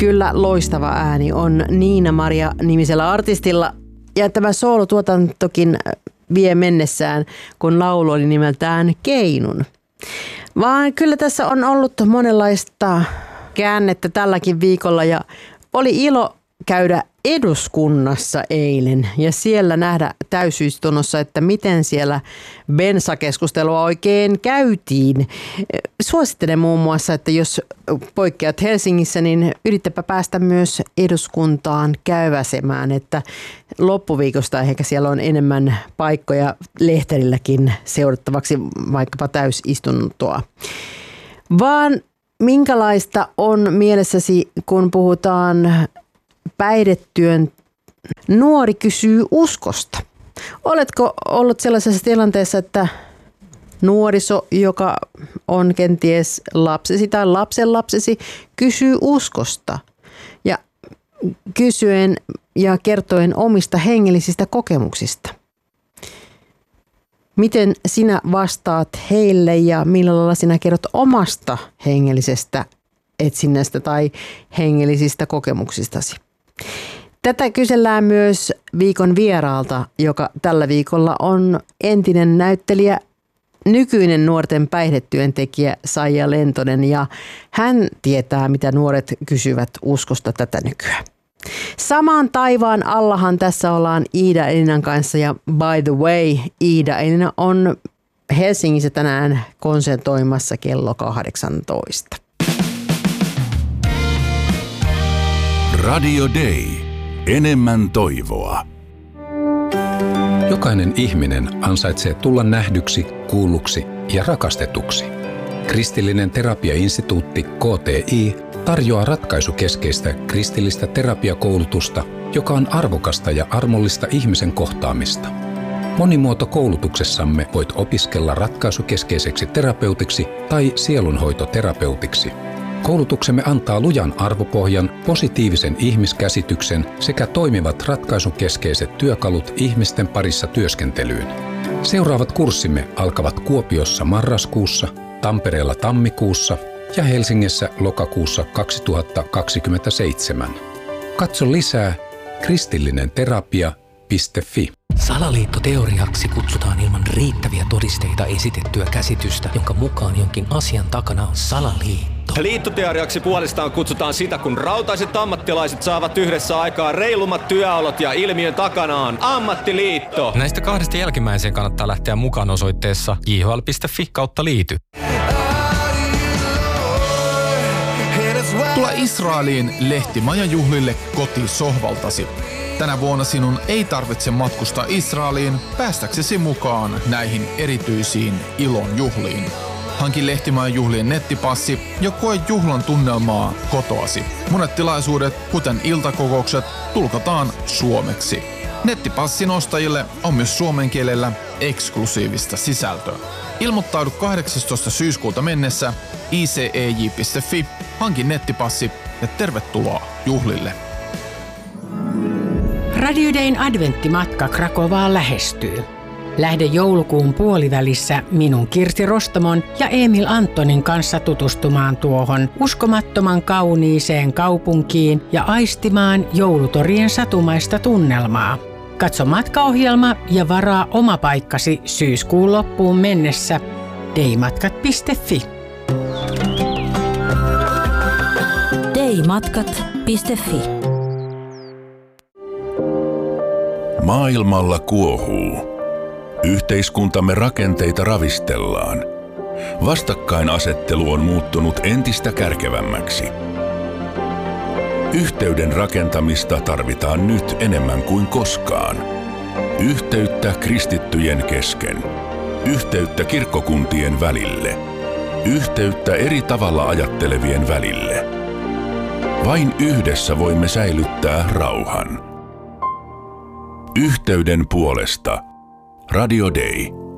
Kyllä loistava ääni on Niina-Maria nimisellä artistilla. Ja tämä soolotuotantokin vie mennessään, kun laulu oli nimeltään Keinun. Vaan kyllä tässä on ollut monenlaista käännettä tälläkin viikolla ja oli ilo käydä eduskunnassa eilen ja siellä nähdä täysistunnossa, että miten siellä bensakeskustelua oikein käytiin. Suosittelen muun muassa, että jos poikkeat Helsingissä, niin yrittäpä päästä myös eduskuntaan käyväsemään, että loppuviikosta ehkä siellä on enemmän paikkoja lehterilläkin seurattavaksi vaikkapa täysistuntoa. Vaan minkälaista on mielessäsi, kun puhutaan päihdetyön? Nuori kysyy uskosta. Oletko ollut sellaisessa tilanteessa, että nuoriso, joka on kenties lapsesi tai lapsenlapsesi, kysyy uskosta ja kysyen ja kertoen omista hengellisistä kokemuksista? Miten sinä vastaat heille ja millä lailla sinä kerrot omasta hengellisestä etsinnästä tai hengellisistä kokemuksistasi? Tätä kysellään myös viikon vieraalta, joka tällä viikolla on entinen näyttelijä, nykyinen nuorten päihdetyöntekijä Saija Lentonen, ja hän tietää, mitä nuoret kysyvät uskosta tätä nykyään. Samaan taivaan allahan tässä ollaan Iida Elinan kanssa, ja by the way, Iida Elina on Helsingissä tänään konsertoimassa kello 18. Radio Day. Enemmän toivoa. Jokainen ihminen ansaitsee tulla nähdyksi, kuulluksi ja rakastetuksi. Kristillinen terapiainstituutti KTI tarjoaa ratkaisukeskeistä kristillistä terapiakoulutusta, joka on arvokasta ja armollista ihmisen kohtaamista. Monimuotokoulutuksessamme voit opiskella ratkaisukeskeiseksi terapeutiksi tai sielunhoitoterapeutiksi. Koulutuksemme antaa lujan arvopohjan, positiivisen ihmiskäsityksen sekä toimivat ratkaisukeskeiset työkalut ihmisten parissa työskentelyyn. Seuraavat kurssimme alkavat Kuopiossa marraskuussa, Tampereella tammikuussa ja Helsingissä lokakuussa 2027. Katso lisää kristillinenterapia.fi. Salaliittoteoriaksi kutsutaan ilman riittäviä todisteita esitettyä käsitystä, jonka mukaan jonkin asian takana on salaliitto. Liittoteoriaksi puolestaan kutsutaan sitä, kun rautaiset ammattilaiset saavat yhdessä aikaa reilummat työolot ja ilmiön takana on ammattiliitto. Näistä kahdesta jälkimmäiseen kannattaa lähteä mukaan osoitteessa jhl.fi/liity. Tule Israeliin lehtimajajuhlille kotisohvaltasi. Tänä vuonna sinun ei tarvitse matkustaa Israeliin päästäksesi mukaan näihin erityisiin ilon juhliin. Hanki Lehtimajajuhlien nettipassi ja koe juhlan tunnelmaa kotoasi. Monet tilaisuudet, kuten iltakokoukset, tulkataan suomeksi. Nettipassin ostajille on myös suomen kielellä eksklusiivista sisältöä. Ilmoittaudu 18. syyskuuta mennessä icej.fi, hanki nettipassi ja tervetuloa juhlille. Radio Dayn adventtimatka Krakovaan lähestyy. Lähde joulukuun puolivälissä minun Kirsi Rostamon ja Emil Antonin kanssa tutustumaan tuohon uskomattoman kauniiseen kaupunkiin ja aistimaan joulutorien satumaista tunnelmaa. Katso matkaohjelma ja varaa oma paikkasi syyskuun loppuun mennessä daymatkat.fi. daymatkat.fi. Maailmalla kuohuu. Yhteiskuntamme rakenteita ravistellaan. Vastakkainasettelu on muuttunut entistä kärkevämmäksi. Yhteyden rakentamista tarvitaan nyt enemmän kuin koskaan. Yhteyttä kristittyjen kesken. Yhteyttä kirkkokuntien välille. Yhteyttä eri tavalla ajattelevien välille. Vain yhdessä voimme säilyttää rauhan. Yhteyden puolesta. Radio Day.